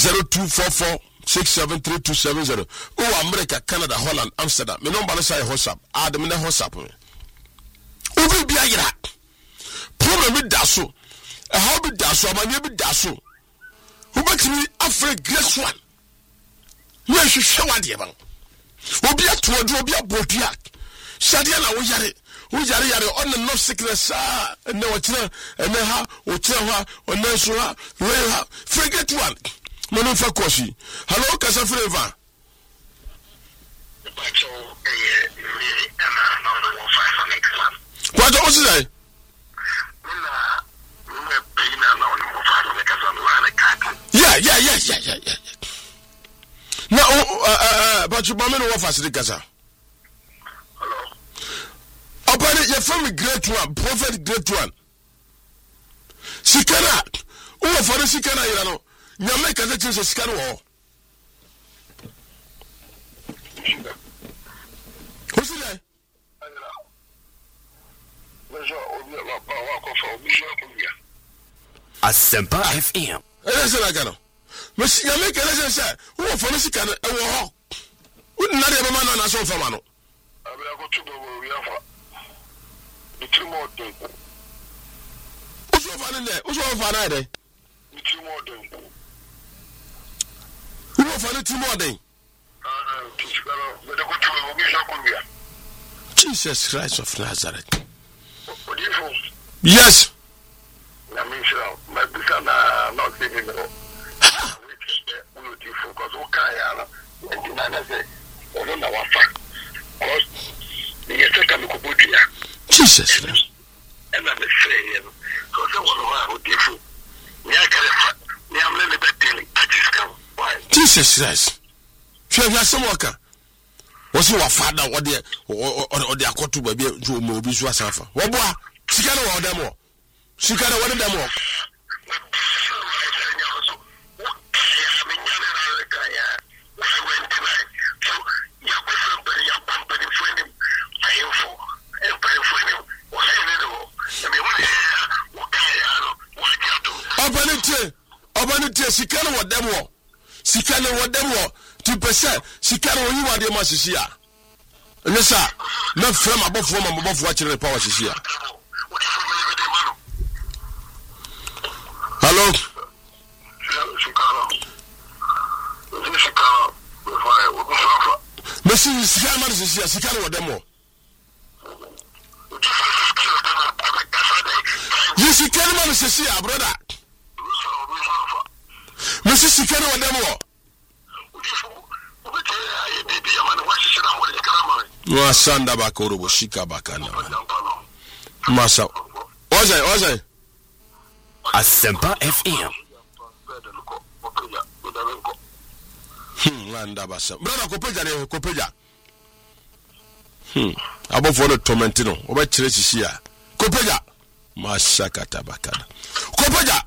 0244 673270. Oh, America, Canada, Holland, Amsterdam. Me no bana say WhatsApp. Add me na WhatsApp me. Obi bia yira. Problem bi da so. E how bi da so, amanye bi da so. Who bet me afre grace one. You should show what you want. Obi atodo, obi abotua. Shadia na wo yare on the no sickness and no china and ha o china or nesura reha forget one mono for koshi. Hello Kasa Flavor. What was it? Yeah. Now but you mama no facility Kasa. Upon it, your family great one, prophet great one. Sikana, oh, for the Sikana, you know, you make a little Sikano. Who's it? Asempa FM. That's what I got. Miss Yamaka, as I said, who for the Sikana, wouldn't not ever man on us all for Mano. I will go to the two more days. What's your fun in there? What's your fun in there? 2 more days. Who will find 2 more days? Jesus Christ of Nazareth. Yes. My son not living. Because okay, and I say, I don't know what fact. Because the second Jesus. And I'm saying, because I want to go Jesus Christ. Sure, you are some worker. Was your father or the Akotu baby to Mobi Swasafa? What boy? She can't order them more. She can't order them more. Obanite sikana wademo sikana wademo 2% sikana oyi wade ma sisia nesa na frame abofo ma abofo a kire power sisia. Hello Messi sikana ma sisia sikana wademo you sikana ma sisia brother. Mrs. Sikana wa demo. Wa sanda bakoro boshika bakana. Masa. Oza. Asempa FM. Landa basa. Brother kopeja. Abo for the tormentino. Oba chire sisia. Kopeja. Masaka tabakana. Kopeja.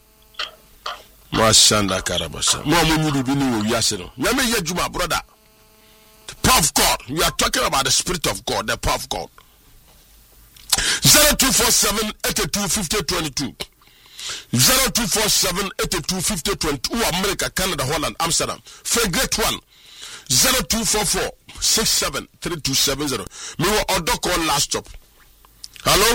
Mashanda Karabasa. Mwamu bini yaseno. Yame yejuma brother. The power of God. We are talking about the spirit of God, the power of God. 0247-8250-22. 0247-8250-22. America, Canada, Holland, Amsterdam. For a great one. 0244-673270. Me wa order call last stop. Hello?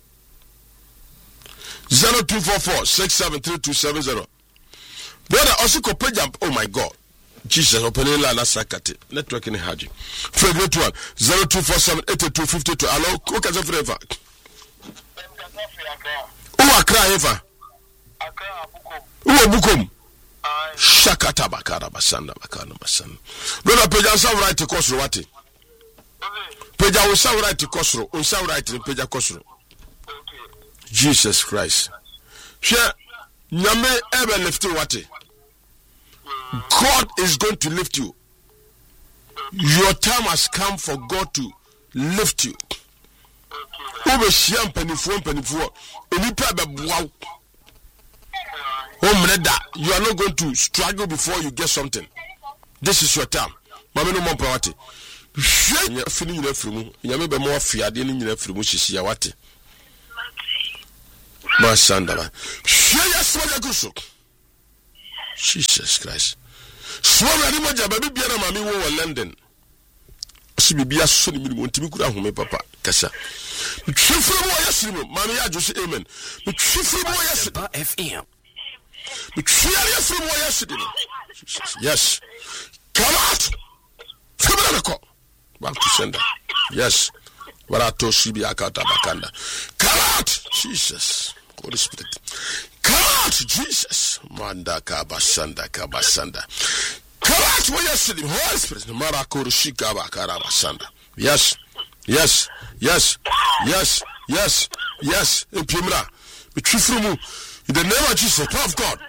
0244-673270. Brother, also Kopejam. Oh my God. Jesus, opening la sakati. Network in Haji. For a great one. 0247-8252. Hello? Who can say forever? Who are crying ever? Who are Bukum? Shakata bakara basanda bakana basanda. Brother, Peja sound right to Kosro wati. Peja will sound right to Kosro. Un sound right to Peja Kosro. Jesus Christ. Share Nyame ever lift you wati. God is going to lift you. Your time has come for God to lift you. Over Shiam Penifo. Wow. You are not going to struggle before you get something. This is your time. Mama no more priority. Feeling you from you may be more fear than you from Shishia. Masandala. Share your swagger. Jesus Christ. So ready mo ja baby bia na mami wo London. Si bibia so ni mi ntimi kura home papa kasa. Twifuru mo yesiri mami ya jo say amen. Twifuru mo yesiri Asempa FM. Twifuru mo yesiri. Yes. Come out. Come back to sender. Yes. Warato shibi akata bakanda. Come out. Jesus. Holy Spirit. Come out, Jesus. Manda kabasanda. Come out where you're sitting. Holy Spirit. Marakuru shika bakara basanda. Yes. In Pimra. In the name of Jesus. Power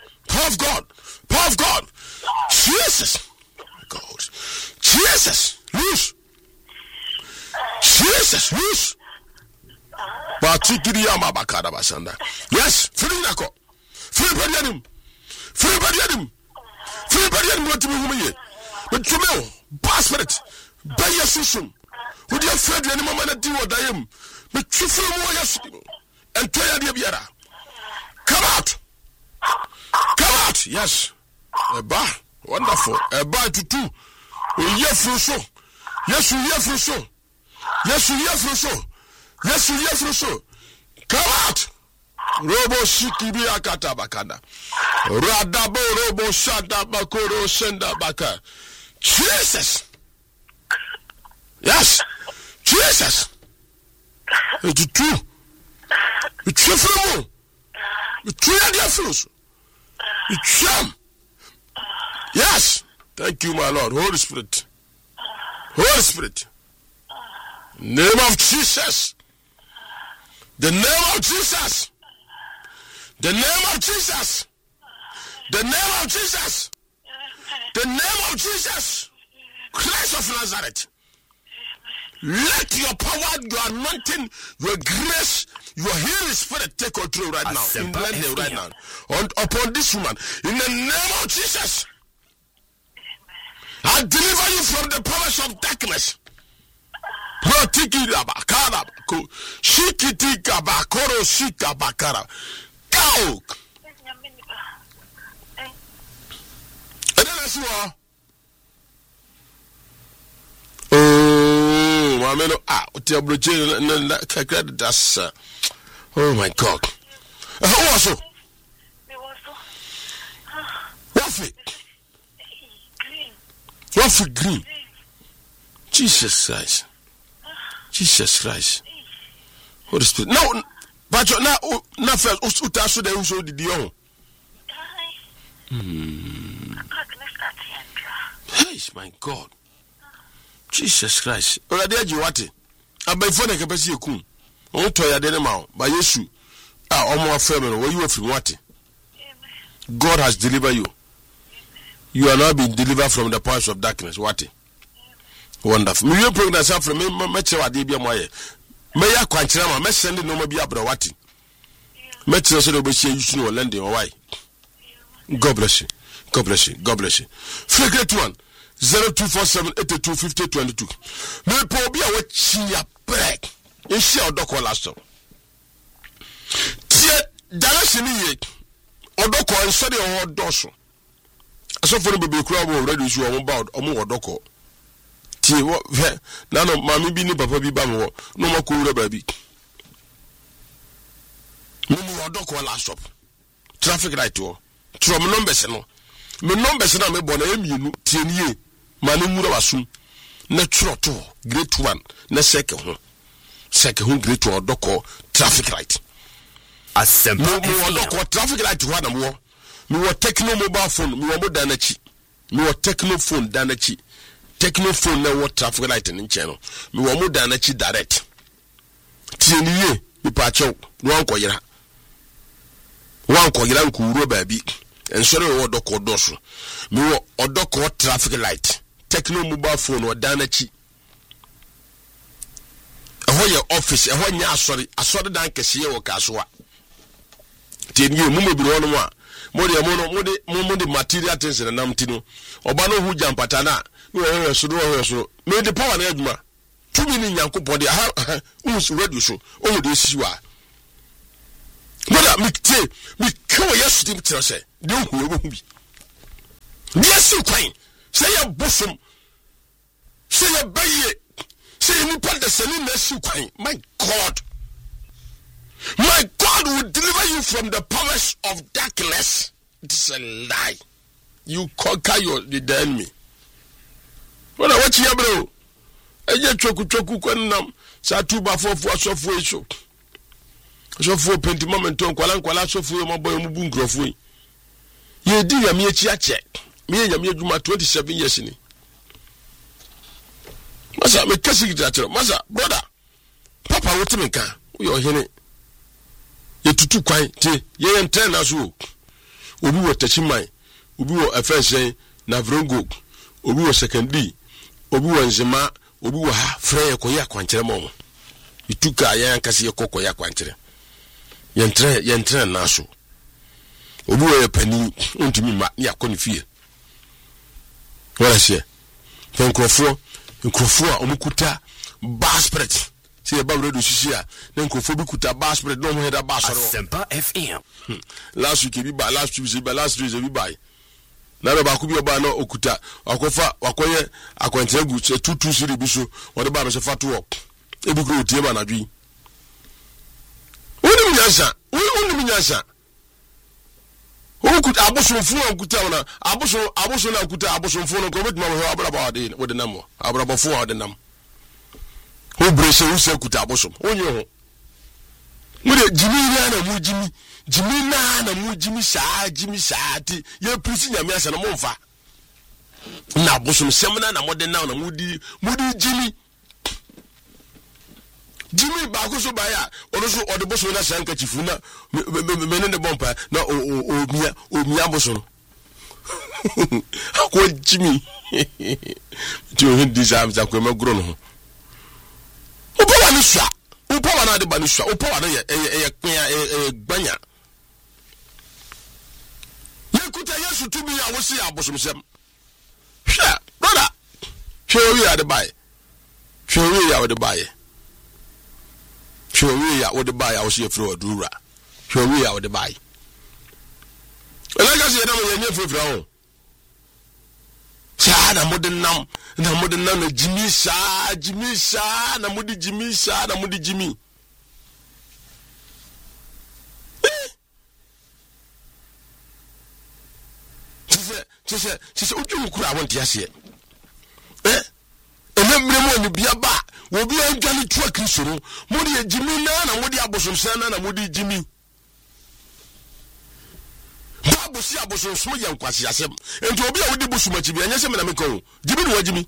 of God. Jesus. God. Jesus. Loose. Batikiri yama bakara basanda. Yes, free nako. Free badianim. What me humiye. But tumeo, basket. By your susum. Would you afraid any moment at you or diem? But chiefly more yesterday. And tell you biara. Come out. Yes. A bar. Wonderful. A bar to two. Yes, you hear from so. Come out. Robo shikibi akata bakanda. Radabo robo shada bakoro senda baka. Jesus. Yes. Jesus. It's true. It's true. It's true. It's true. Yes. Thank you, my Lord. Holy Spirit. Name of Jesus. The name of Jesus. Christ of Nazareth. Let your power, your anointing, your grace, your healing spirit take control right now. In London right now. Upon this woman. In the name of Jesus. I deliver you from the powers of darkness. Protikira bakara ko shikitika bakoro shika bakara. Go. Oh, mamelo utia bloche na kakra das. Oh my God. How was it? What's green? Jesus Christ. Holy Spirit. No, but now first, utasu de uso di dion. Hey, my God. Jesus Christ. Already ajiwate. Abaifone kapesi ekum. On toya de ma ba Yesu. Omo afemi no you afiri wate. God has delivered you. You are now being delivered from the powers of darkness. What? Wonderful. Me you bring that from me chewa de bia moye. Me ya kwankyera ma me send no ma bia bra what? Me chewa so do be share you no London or why? God bless you. Figure one 0247825022. Me po bia we chia break. E share odoko last time. Tie direction ye. Odoko nsode o doso. So for the baby crowd already you are about odoko. Tie wo na no mami bi ni papa bi ba mo no makura baby. No odoko last stop. Traffic light o. Tro me numbers no. Me numbers na me bona emienu tie nie. Manu mura wasum. Na tro to grade 1 na second ho. Second ho grade 2 odoko traffic light. Asempa odoko traffic light ho na mo. Me wa Techno mobile phone, me wa modanachi. Me wa Techno phone danachi. Techno phone na wa traffic light in channel. Me wa modanachi direct. Tieniye, me pa cho, no ankoyira. Wa ankoyira nkuro baby. Ensore wo odoko doso. Me wa odoko traffic light. Techno mobile phone wa danachi. Eho ye office, eho nya asori dan kese ye wo kasoa. Tieniye mu mebiro no a Mode material things in namtino. Obano hu jampata na. We so. Me the power na aduma. 2 million yankopon dey who's ready so. Oh dey siwa. Mother me kawo yesu tim tell say. Dey hu bi. Yes, you can. Say a bosom. Say a baye. Say you put the sun in the can. My God. My God will deliver you from the powers of darkness. It's a lie. You conquer the enemy. What I watch here, bro. I just choku kwanam. Sa tuba for sofu so. Sofu pentimamenton kwala sofu mo boy mu bu nkrofo. Ye di ya me echi ache. Me ya me adwuma 27 years ni. Masa me kasi gidachero. Masa brother. Papa what me kan. Wo yo hene. Ye tutu kwan ti ye enten na so. Obi wo tachimai. Obi wo afensen na vrongo. Obi wo secondary. Obi wo nzema. Obi wo ha frɛ koya kwankere mo. Ituka ya nkase ye kokoya kwankere. Ye enten na so. Obi wo ye pani ontimi ma ya kɔ ne fie. Wala sie. Nkrofo a omukuta baspret. See about radio shia. Then nkrofo bi kuta baspret no mo heada basoro. Asempa FM. Last week bi ba, last week bi, last week bi ba. Na ba ku bi oba na okuta akofa akoye akwantere gu 223 bi so. Wode ba me se fatu up. Ebi kro tie ba na dwi. Woni nyasa. Okuta abosomfo okuta wona aboso na okuta abosomfo no ko betima ho abraba wode nam abrabofo wode nam ho brese wo se okuta abosom onye ho mude jimi na mu jimi saa ti ye prisi nyame asa na momfa na abosom semna na mode na mudi Jimmy Bakuso Baya, also or the bosom na sanka chifuna, men the bumper, no, Mia Boson. How could Jimmy? To him these arms that were grown. Upawanisha, Upawana de Banisha, Upawana a banya. Yakuta Yasu to me, I will see our bosom sem. Sure, brother. Sure, we are the buy. Sure, we are the buy. Sure we are the buy. I was here for a dura. Sure we are the buy. Like I said, I'm here for home. Sada modern nam, na modern nam, Jimmy Sa, na mudi Jimmy Sa, na mudi Jimmy. She said, Uju Kura want to see it. And then Bremo be a bar. Will be a jolly truck, Modi Jimmy na Modi Abosom Sana na Modi Jimmy. Babu si Abosom Smoy and Quasi Asem, and to be a woody bush much, and yes, I'm a Jimmy, Jimmy.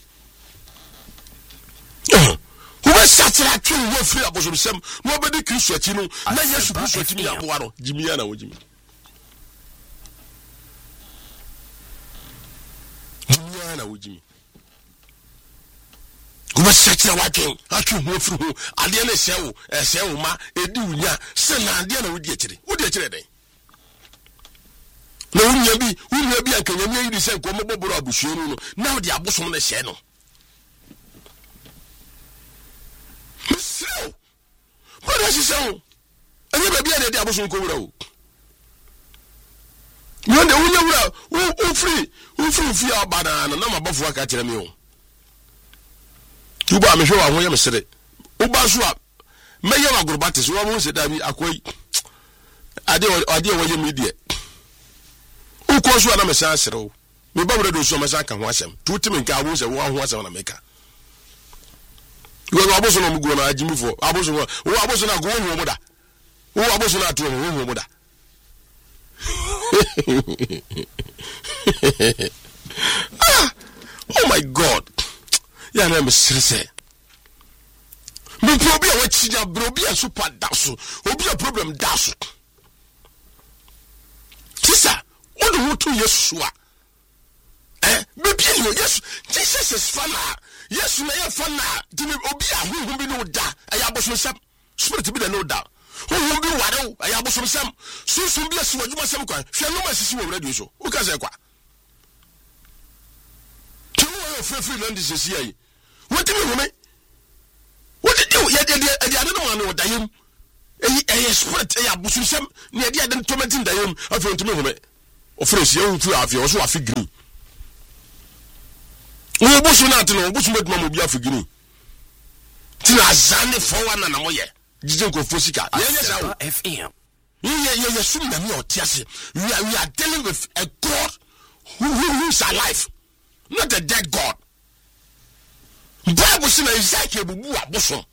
Who was such a true wolf free Abosom Sam? Nobody can sweat, you know. Now, yes, you sweat me up, Jimmy and Jimmy. Jimmy. Kuma search na waken atu ho furu ade na sewo ma edi unya se na ade na wodi akire den na unya bi ankanya mi yi se ko moboboro abusuo no na wodi abosom na hye no so what does he say anya ba bia de abosom ko wura o no de unya wura u free fi abana na mabofo aka kire mi o Tuba me hwe wa ho ye mesere. Uba so a me ye wa gurbatis wo mo se da bi akoi. Ade wo ye mi de. Uko so na me san sere. Me ba do so me san ka ho asem. Tutimi nka wo se wo ho asem na meka. Wo aboso no mguo na ajimi fo. Aboso na go ho mo da. Wo aboso na to ho mo da. Oh my God. Ya na me sirese me probi a wachinya brobi a super daso obi a problem daso tisa odo mutu yesu a me bi no yesu Jesus is fana yesu na ye fana dimi obi a hu bi no da aya boso sam spirit bi da no da hu bi ware aya boso sam susu bi esi wadwuma sam kwa hwe no masisi wo radio so uka se kwa tu wo free land is here. What do you mean? What did you yet? I don't know what I am. A spirit, a busham, near the other tormenting the him. I found to me. Of course, you have also a figure. wo bosu na ateno bosu metuma mo bia figini tina azane for na moye jije nkofo sika yenye sa FM ye sum na me otiase we are dealing with a God who is alive, not a dead God. Bible says Ezekiel bubu aboso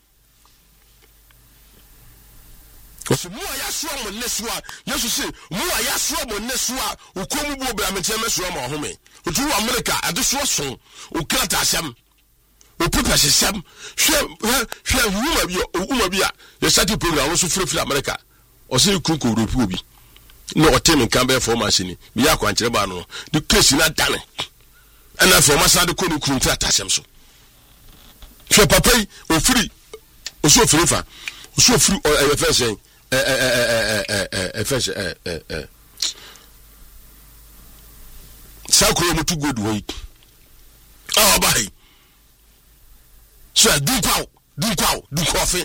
because mu ayasua mo nesua yesu say mu ayasua mo nesua ukomu bu obra meteme so ma home otu America adeso so ukrata asem opupa sesem hwe uma bia ye start program wo so free America o say kunko Europe obi no otem kan be for machine bi akwankere ba no the case na dane ana for masa de konu kunko atasem so hwe papai ofiri oso ofiri fa oso ofiri efese sakuro mutu godu hoyi bai so du coffee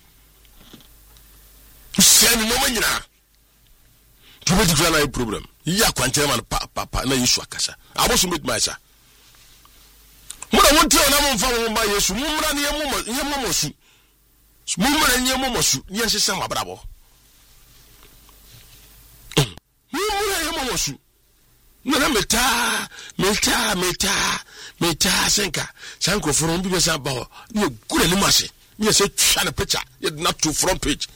send no manyina to be the problem ya kwantema man papa na Yesu akasa aboso meet my sir mura wonte ona mo mfa mo ba Yesu mumra ne yemo su mumra ne yemo mosu ne yesesa mabrabo mumra yemo mosu na meta senka sanko from bi besa ba ne gure ni mase ne se twa na picture ye not to front page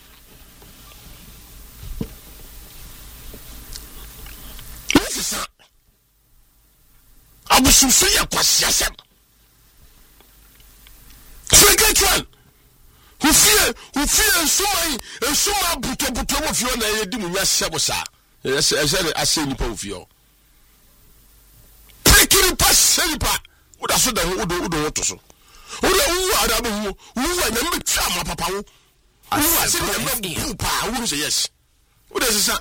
abusu so ya kwasia sem frequent one who fear suma buto mo fio na ye di mu nya sebo sa ase ni pa ofio pekiri pa seripa uda so da udo to so udo ada bo wu anya me twa ma papa wo wu ase ni me pa wu say yes uda sesa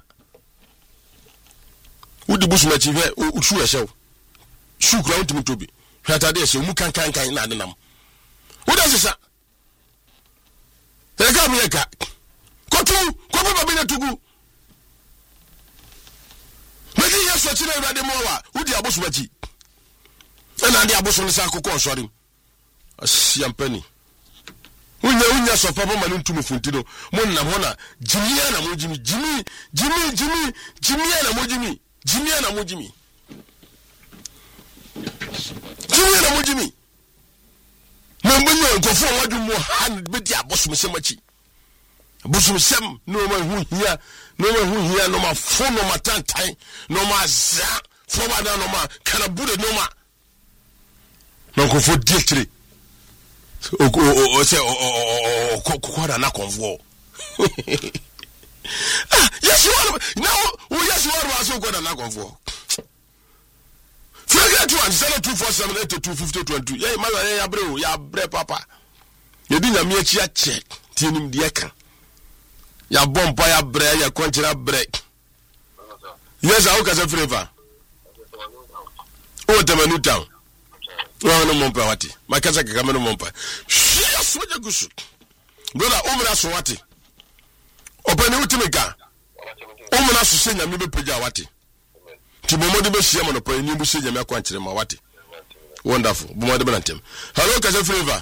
udi busu ma chive uchu ehyew shukura ntimi tobi hwatade ehye mu kan na adenam uda sesa ega mi eka kotu baba bi na tugu medi yeso chire urade mowa udi abosu bachi na ande abosu nsa akoko osori asiampani unya so papa manu ntumu funtino monna hona jimia na mojimi jimi na mojimi jimia na mojimi Mambanyo nkofo wadu mo han bedi abosumsemachi abosumsem no ma hu hia no ma fo no ma tantan no ma za fo ba na no ma kana bude no ma nkofo dietire o se ko da na konvo yes you are so ko da na konvo Figure 247825022. Yeah, my ya bre papa. You didn't have me a check. Tinim dieka. Ya bomba ya bre ya quantira break. Yes, I was a flavor. Oh, the manu town. Oh, no mompa wati. My casa camino mompa. Yes, what you good. Brother, Omra Swati. Open Utimika. Omra Susina, maybe Pujawati. Tibomode be shia mono pa ni bu se nyame akwankyere ma wate wonderful bomode be nantem hello kasa flavor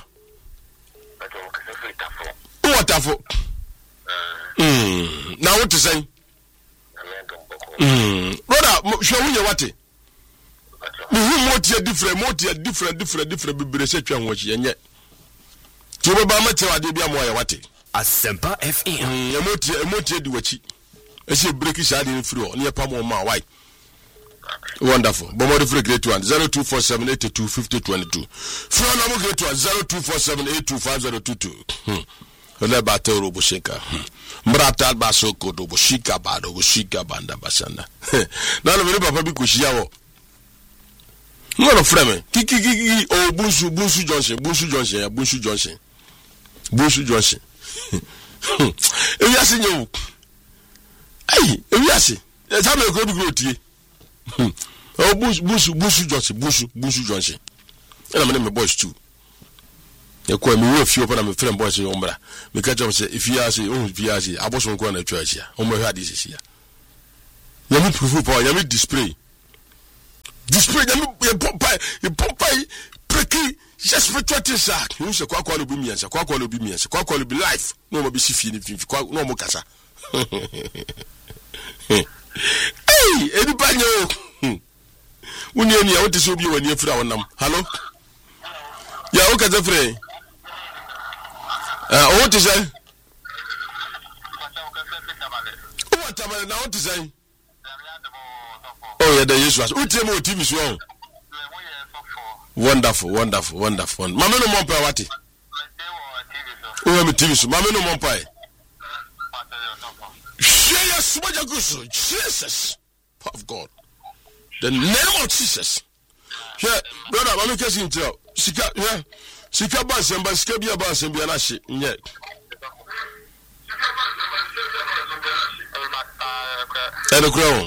wonderful na what to say brother show we wate mo different bibire se twa nwochi yenye tibo ba mate wade bia mo ya wate Asempa FM emotie di wachi ese break shade ni free o ne pa mo ma why. Wonderful. Bomodi free great one 0247825022. Phone number great one 0247825022. Ole batero bushika. Mrata basoko do bushika bado bushika banda basanda. Na no papa bi koshia wo. Ngoro frame. Kiki o Bunsu Johnson. Ewiase nyewu. Ai, ewiase. Eza me ko bi grotie. Oh, Bunsu Johnson. And I'm my boys too. You call me with you, but I'm a friend boys in Umbra. Because if you ask, I was on corner church here. Oh, my God, this is here. You need proof for you display. This spirit you pompai pricky just spiritual things are you say kwa no bi miense kwa no bi miense kwa no bi life no mo bi sifi ni finfi kwa no mo kasa hey edi banyo woni eni a wote so bi wani afira wonam hello ya o kaza frɛ o wote say Tamale na what is saying? Oh yeah, the Jesus. Who tell me what TV is wrong? Wonderful. Mama no more wati. Oh, me TV so. Mama no more pie. Jesus, Jesus of God. The name of Jesus. Yeah, brother, mama kesi ntio. Sika, yeah. Sika ba semba, sika bia ba semba na shi. Yeah. And the crown.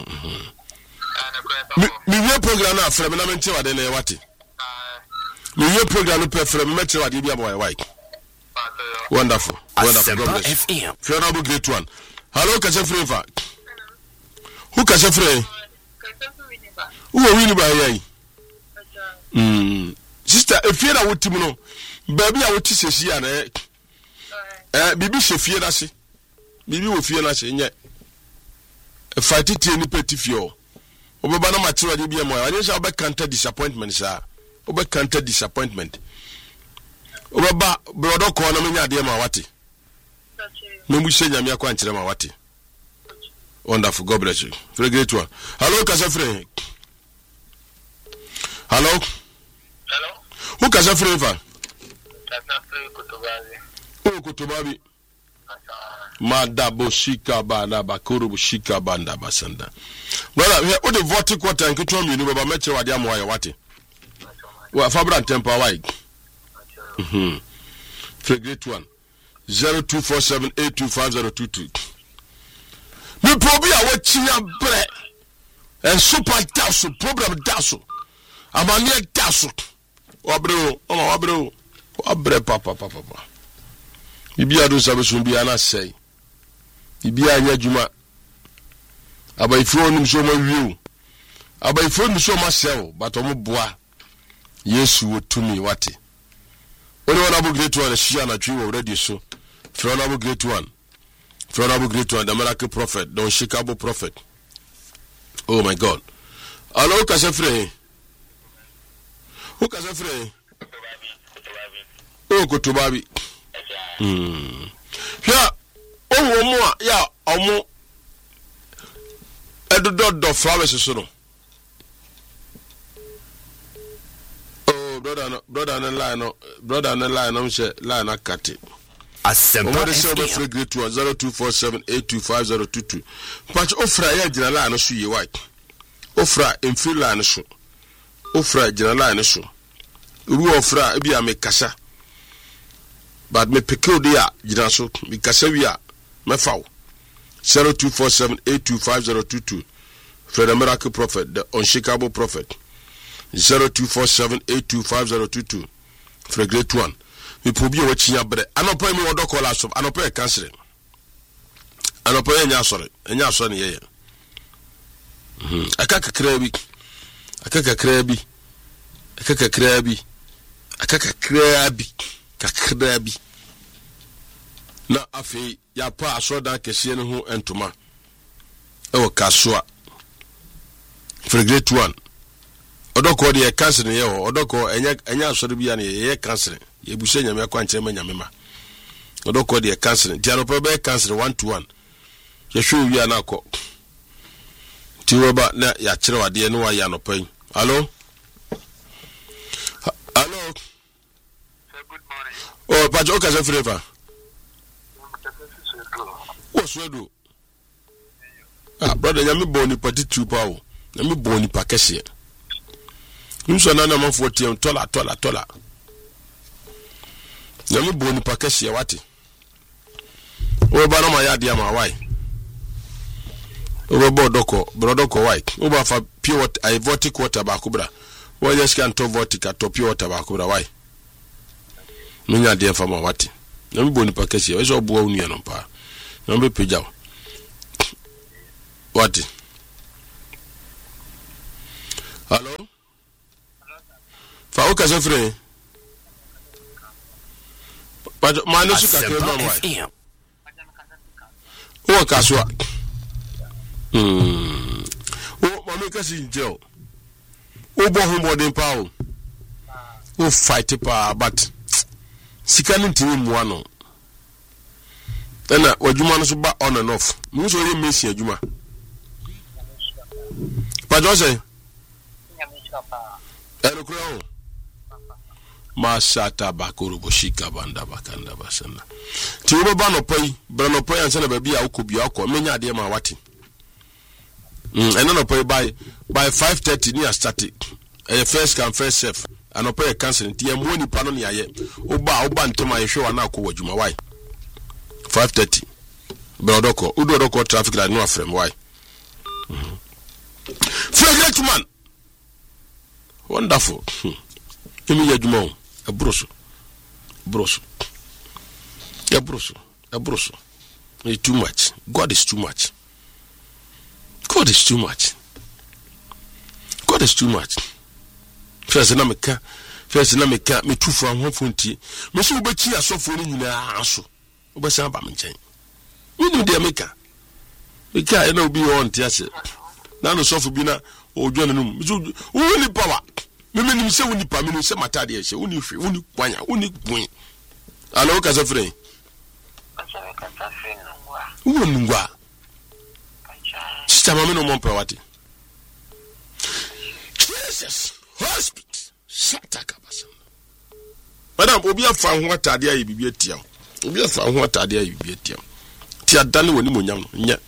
Me program na frame na mente wade na wate. Me program pe frame mente wade bia boy white. Wonderful. God bless. Honorable great one. Hello, Kasefreva. Who Kasefre? Who are winning by ye? Sister, if you are wutimu no, baby I would say she and bibi she fear na se. Bibi wo fear na se nye. Fight it any petty fio. Obeba na material de bia mo. Ani sha obe counter disappointment sir. Obe counter disappointment. Obeba brother ko na menya de ma wate. No mu she nyame akwa nkyere ma wate. Wonderful, God bless you. Very great one. Hello Kasefre. Hello. Who Kasefre fa? Kasefre Kutubabi. Oh Kutubabi. Madabo shika banda bakuru shika banda basanda. Brother, here o the vote quarter and kitchen you baba meche wade amwa wate. Wa fabra temper wide. Very great one. 0247825022. Me probi a wachinya bre. And super daso problem daso. Amane daso. Wabro, wabre papa. Bibia do sabe so bia na sei. Bibia anya djuma. Abaifo nim so ma wiu. Abaifo nim so ma sell, but omo boa. Yesu wotumi wate. Only one abu great one shia na twi already so. From abu great one. The miracle prophet, the unshakable prophet. Oh my God. Hello Kasefre. Who Kasefre? Oh Kutubabi. Yeah, oh more, yeah, omo edo flowers so no. Oh brother on the line I'm say line akati. Asempa free great 0247825022. Patch ofra ya gina line so ye white. Ofra in free line so. Ofra gina line so. Uru ofra e bia me kasa. But me pekeo dia gina so mi kasa wi a me fawo 0247825022 for the miracle prophet, the unshakable prophet. 0247825022 for a great one. Me probi o chinya bre anopo mi wodo call aso anopo e cancel anopo enya asore ye akaka krabi na afi ya pa asoda kese ne ho entoma e wo kasoa for great one odoko de cancel ye ho odoko enya asore bia ne ye cancel ye bushe nyame akwa nkyere ma nyame ma odoko de cancel ti anopo be cancel 1 to 1 ye hwe wi ana akọ ti woba na ya kire wade ne wa ya anopo yi hello. Good morning. Oh, Pajo Okaze Freva. What's do? Brother, yami boni pati tupa o. Yami boni pa kese. Nso na na mafo tie tola. Yami boni pa kese wati. O ba no ma ya dia ma why? O ba brodoko why? O ba fa pure water, I vortic water ba kubra. Wo just can to vortic to pure water ba kubra why? Nunya dia fa ma wati. Yami boni pa kese. We so bo unu ya no pa. Number page. What? Hello? o ka so free but man so ka ke no FM. o ka so o mama ka si nje o bo hu modern pa o fight pa but sika no ntimi mu ano na wajuma no so ba on and off mu so ye mesi adwuma pa jo say ero kro masata bakuru boshika banda bakanda basana ti wo ba no pai bra no pai ansa na ba bia ukobia akọ menya ade ma wati eno no pai by 5:30 ni start first come first serve and pai cancel ti em woni pa no ne aye oba ntema ye hwe wa na akọ wadwuma why 5:30 bra odoko udodoko traffic light no afrem why great man wonderful emi yadwuma abroso it's too much. God is too much. First na meka me tufu anhofonti me so obechi asofo ni nyina aso obesa ba me nchen minu de meka na obi on ti ase na no sofo bi na odwo nanum woni power me se woni pa me se matade ye se woni hwe woni kwanya woni bun alo ka sofre woni ngwa chama me no mon prawati Jesus hospital shataka basam madam obi afa ho atade ayi bibia tiam obi afa ho atade ayi bibia tiam ti adane woni monyam no nya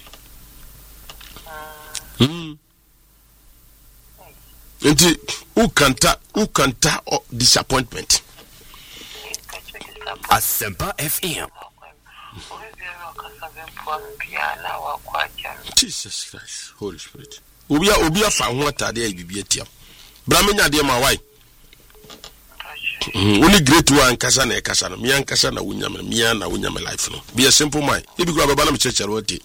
enti ukanta disappointment Asempa FM. Jesus Christ Holy Spirit obi afa ho atade ayi bibia tiam bra menya de ma why only great one kasa na kasa no me ankasa na wonya me life no be a simple mind e bi kura baba na me chechere wote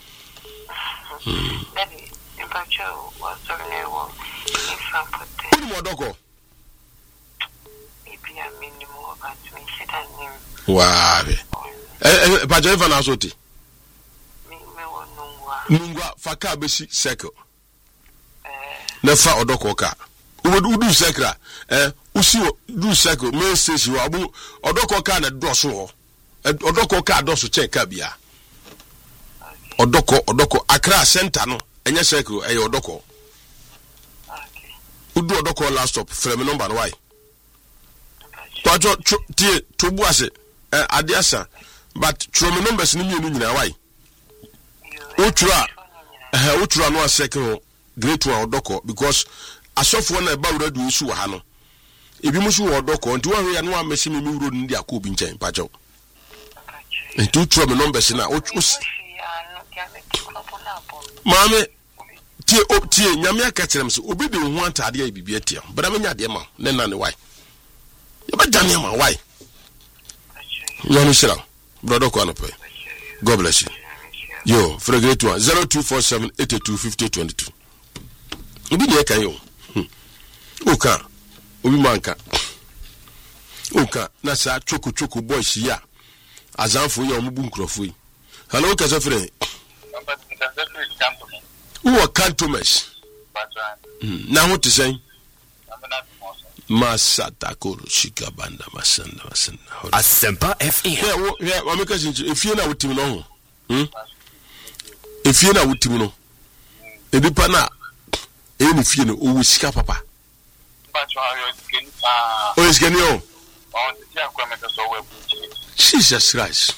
Uni modoko wabe pajo eva na sote nungwa faka besi circle na fa odoko ka udu sekra usi du circle me station wa bu odoko ka na doso ho odoko ka doso check ka bia odoko Accra center no enye circle e odoko udu odoko last stop frame number why pajo tie to buase adiasa but from numbers ni mienu nyina why utura no circle great one odoko because asofo na ba wura du isu wa ha no ebi musu wo odoko nti wa hwe no amesi me wuro ndi akobi nchen pajo nti utura me numbers na mame tie nyame aka kyerem so obi de ho atade ayi bibia tie bra menya de ma ne na ne why ya ba dane ma why nyame shira brother ko anope God bless you yo for a great one 0247825022 obi de kan yo oka obi manka oka na sa choku boys ya azanfo ya omubu nkrofo yi hello ka so frere Uwa cantomes na ho te sen masata koro shika banda masanda Asempa FM. Yeah, wa meka sinchi efie na wotimi no ho efie na wotimi no edipa na eni fie no owo sika papa o iskeni o Jesus Christ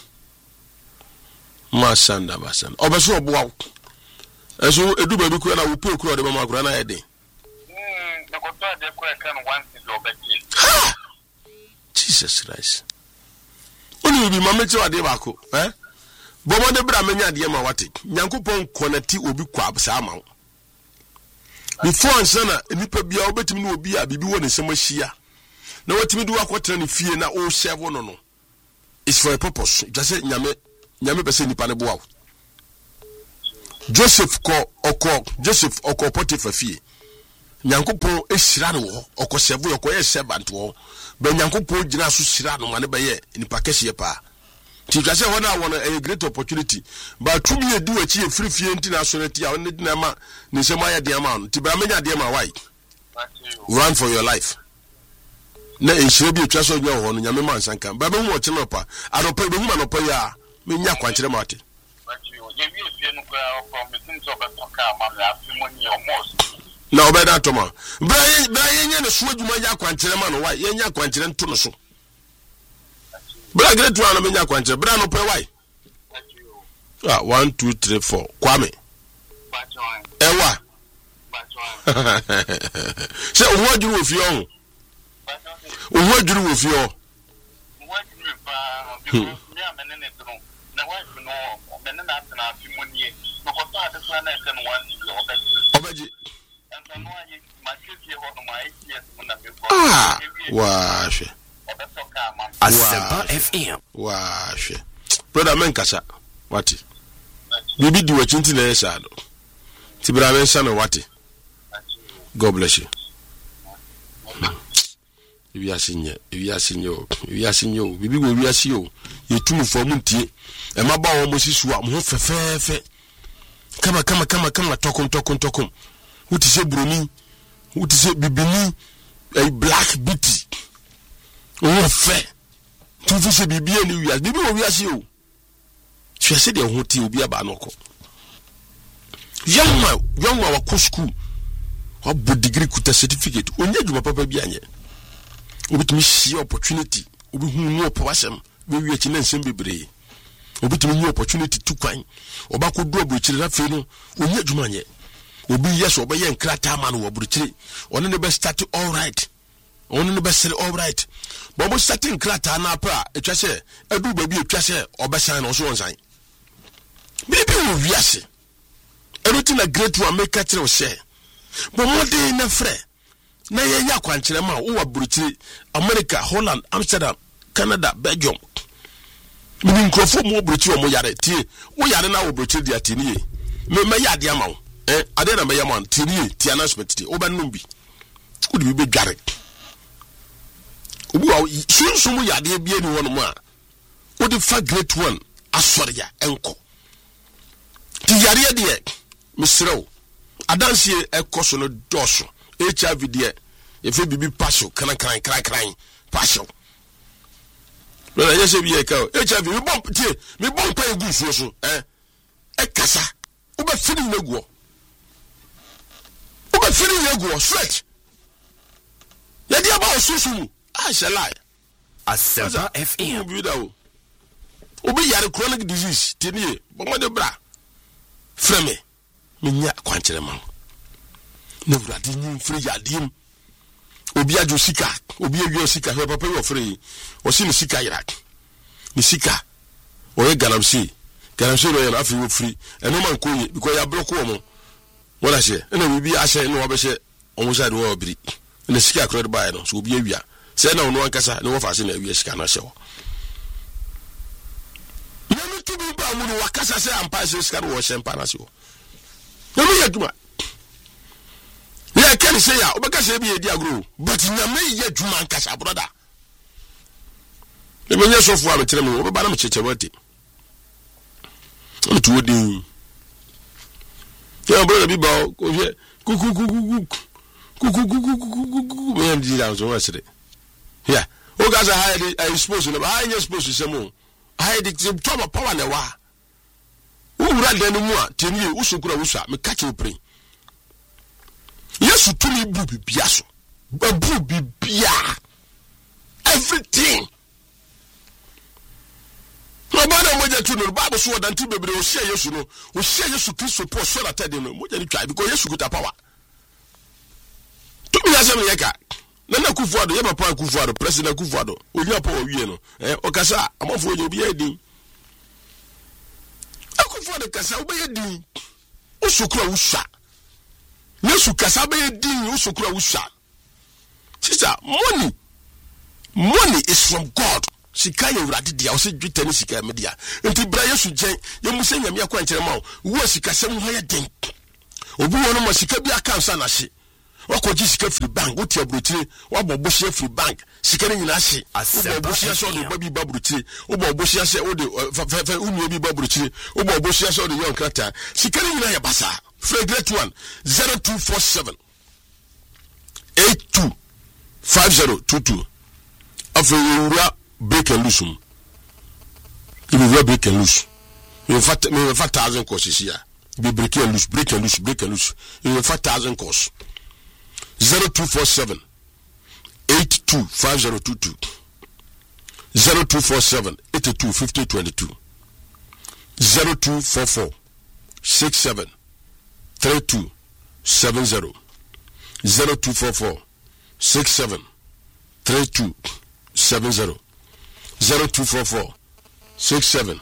masanda obeso obo eso edu baby kura na wo pe kura de mama kura na yede na ko to de ko kan once is obeki Jesus Christ oni bi mama che wade ba ko bomo de bra menya de ma wate nyankopon connect obi kwa absa ma before ansana nipa bia obetimi na obi a bibi wo ne semahia na watimi du akotena ne fie na o serve no is for a purpose just nyame pese nipa ne boa Joseph oko Potiphar fie Nyankopon ehira no okosevu yokoye servant wo be Nyankopon gina so hira no mane be ye nipa kese pa ti twase ho na won a great opportunity but to be do achi efirifie nti na so na ti a on na ma ni se ma ya de ma no ti bra menya de ma why run for your life na ehire bi twase odwa ho no nyame man sanka ba be hu o chino pa adopa be hu ma no pa ya menya kwankire ma ate na obeda toma bra yenye ne so adwuma ya kwankire ma no why yenya kwankire nto no so bra great one no menya kwankire bra no pa why 1 2 3 4 kwame ewa se owo aduru wo fie o owo aduru wo fie o Wahwe Asempa FM wahwe brother menkasa wati bibi di wachinti na yesa do tibra mensa no wati God bless you Iwi asinye bibi go wi asi o yetumu fo mu ntie e ma ba wo mo sisu a mo fefefe kama tokum wuti se bromi wuti se bibini a black beauty o fe tu fi se bibi eni wi as bibi wo wi asi o hwe se de ho ti obi aba no ko young wa ko school wa bo degree kuta certificate onye djuma papa bi anye obitumi see opportunity obi hu no opawasem we wi achi na nsem bebre obitumi new opportunity to kwan oba ko do abrochire na fe no onye djuma anye obi yes obaye nkrata ma no abrochire one ne be start all right one ne be sere all right but bo start nkrata na pa etwa se adu ba bi etwa se obesan no so wonsan bibi wo wiase everything a great one make catch o share but more dey na frɛ na ye ya kwankire ma wo abrochire America, Holland, Amsterdam, Canada, Belgium mini nkrofo mo abrochire mo yare tie wo yare na wo abrochire dia tie me ya de ama wo ade na me ya man tie announcement tie wo ba no bi wo de bi dware obi wa sunsun ya de bi ani wono mo a wo de fa great one asori ya enko ti yare de misrew adansie ekoso no doso HIV de efe bibi paso kran paso no na yese bi e ka HIV mi bom pa egu so e kasa wo ba firi neguo straight ya dia ba osusu mu a shalai Asempa FM obi yare chronic disease tenie bomo de bra freme minya kwankire man na wurade nyi free yadim obi ajo sika obi awi sika he papa yo free o si ni sika irak ni sika o ye galamsi no ye afi wo free eno man ko ye because ya block wo mo wala she na bibi ahye no obehye o mo side wo obiri na sika kro de bae no so obi awia se na ono ankasa ne wo fa se na awia sika na hye wo na mi tu bi ba mu no wakasa se ampa se sika wo hye ampa na se wo na mi yaduma ya can say ya obeka say bi e dia agro but na me ye dwuma ankasa brother e menye so fu a me kire me obeba na me cheche wate on tu odin ya brother bi ba ko je kuku me ndi da so wasere ya o ga za hide I suppose no I ain't supposed to say mo hide the top power na wa wo wura dan mu a teni wo sokura wo sha me catch wo pray Yesu tumi bu bibia so bu bibia everything no bana moja tu no Bible so dan ti bebre o share Yesu no o share Yesu Kristo po so na tade no moja ni twa because Yesu guta power tumi ya sem yeka na Kufuado ye papa Kufuado president Kufuado o nya pa o wie no o kasa amafo o obi edin Kufuado kasa o be edin o sokura wo sha Yesu kasa be din usokura wusha. Sister, money is from God. Sika ye urade dia, o se dwita ni sika media. Enti bra Yesu gen, ye mu se nyame akwa nkyere ma wo sika sem ho ye den. Obi wono ma sika bi aka nsa na hye. wako ji sika free bank wo tia brotire wo bo bohia free bank sika ni nyina hye wo bo bohia so de babi babrotire wo bo bohia se wo de fa unu bi babrotire wo bo bohia so de yon krata sika ni nyina ya basa Great One 0247 825022 afewura break and loose you will break and loose you fat 1000 courses here be break and loose you will 1000 course 0247 825022 0247 825022 0244 67 3270 0244 67 3270 0244 67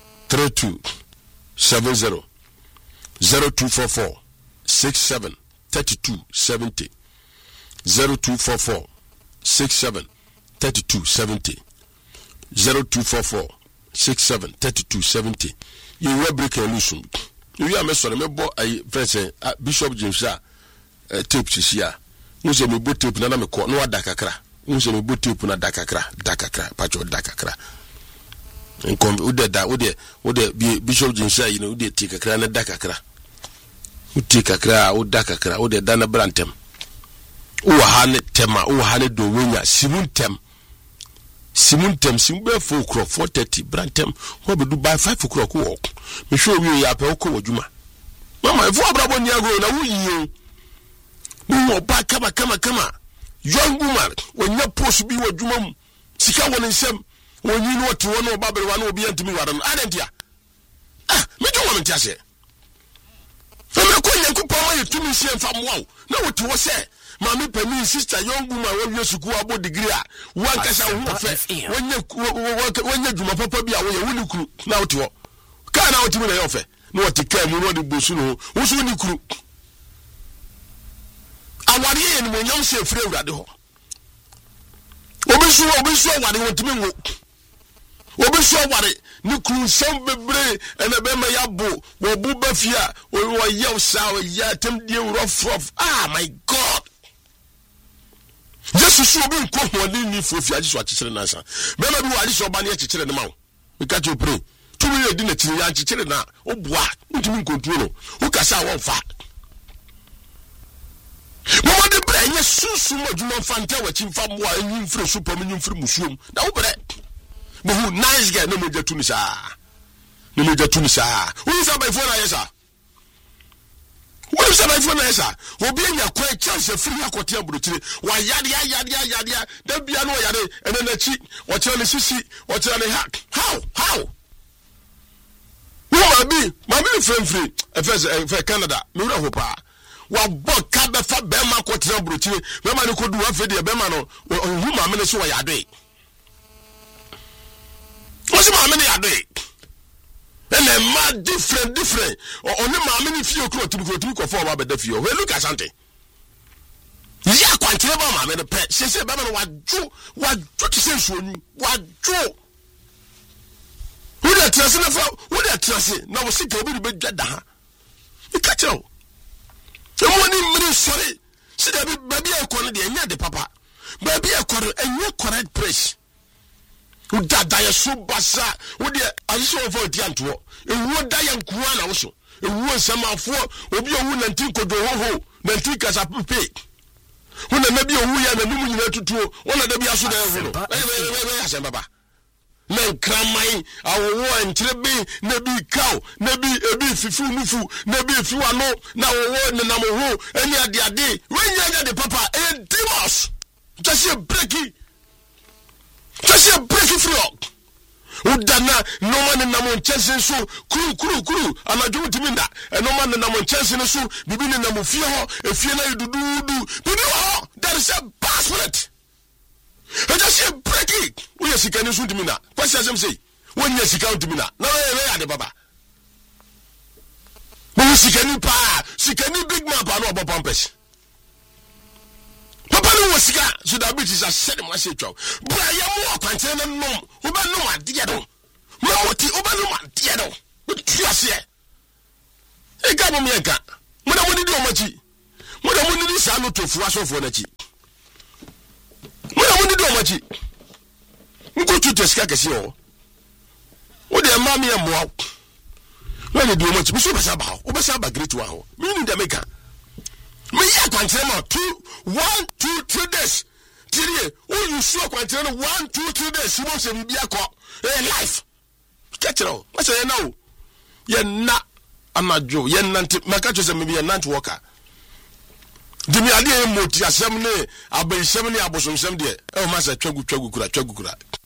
3270 0244 67 3270 0244 67 3270 0244 67 3270 you will break a loose. You are sorry, me bo I friend Bishop James tape chisia. Unse me bo tape na me ko no adakakra. Unse me bo tape na dakakra pacho dakakra. Enkom ode Bishop James you know ode tikakra na dakakra. Utikakra o dakakra ode dana brantem. O hane tema o hane do wenya simuntem simbe 4 o'clock 4:30 brantem ho be do by 5 o'clock walk me show we ya pe ko wajuma mama ifo abrabo ni ago na wuyi wo ba kama young woman wonya post bi wajuma mu sika woni nsem wonyi no ti wono obabere wa no obi antimi wada no adentia me do wono ntiase me ko nyanko pa ma yetumi sie mfa moa na woti wo se mami pemi sister young woman we suku abo degree a wan kasa wo fe wonye djuma papa bia wo ye woni kuru na woti wo ka na woti mi na yo fe na woti ka mu no de bosu no wo so ni kuru awari ye ni mo nyam se free urade ho obi so awari wonti mi wo obi so awari ni kuru sam bebre ena be ma yabo wo bu bafia wo ye sa wo ya tem die rough my god Jesus so be ko hodi ni fofia Jesus akikire nansa be ma bi wali so ba ne akikire ne ma wo we ka to pray to me edi na tiri ya akikire na oboa ntimi control wo kasa wo fa mo de bre nye susu mo djuma fanta wa chimfa mo a nyi mfre super mo nyi mfre musuom na wo bre bo hu nice guy no mo jatu ni sa wo sa by phone ayesa what is my phone esa obi anya kwa chance free akote abrotire wa yade da bia no yade ene na chi o chere le sisi o chere le hack how wo ma bi free e Canada me wura hopa wa boka be fa be ma akote abrotire be ma ne kodu wa fe de be ma no hu ma me ne so wa yade o si ma me ne yade and ma different only ma many few clothes to go for about the few we look at something ya kwantire ba ma me pe se be ma wa ju ti se so ni wa ju wo de trase na fa wo de trase na wo sika obi be dwada ha ikacho e mo ni mri sorry se da bi ba bi e ko no de enya de papa ba bi e ko enya correct price udada ya so basa wode ayiso ofo dianto ewu da ya nkuwa na wo so ewu nsamafo obi owu nanti kodo hoho nanti kasa pepe wona na bi owu ya na numu nyina tutuo wona da bi aso da ho no we asem baba na nkramai awo ntrebe na bi kaw na bi ebi fifu nufu na bi fiwa no na wo ne na mo ho eni ade wenya de papa e dimos just a break free udana no man na mon chance so kuru anadwo timinda no man na mon chance so bibi ne na mo fie ho efie na dududu bibi ho there is a basket and just a break we sika ni so timinda kwasi asem sei won sika timinda na we ade baba we sika ni big man pa no obopampes papa no wasika so that bit is a said my say chow bra ya mo kwante na nom oba no ade do mo woti oba no ade do tiase e ga mo mienka mo na woni di o machi mo da mo ni sa no tofu asofo na chi mo da mo ni do mo chi nko tu teska kesi o de ma me mo when do mo chi bi so be sa ba great one ho me ni da meka me ya kwantere ma 1 2 3 days tirie o you sure kwantere no 1 2 3 days mo se bi akọ life ketro ma se na o ye na amajo ye nante maka cho se me bi ye nante worker dimi ade e moti asem ne abansem ne abosomsem de e o ma se twagu kura